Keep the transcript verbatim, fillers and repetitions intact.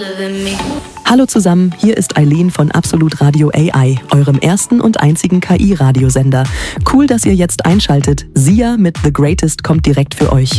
Hallo zusammen, hier ist Eileen von Absolut Radio A I, eurem ersten und einzigen K I-Radiosender. Cool, dass ihr jetzt einschaltet. Sia mit The Greatest kommt direkt für euch.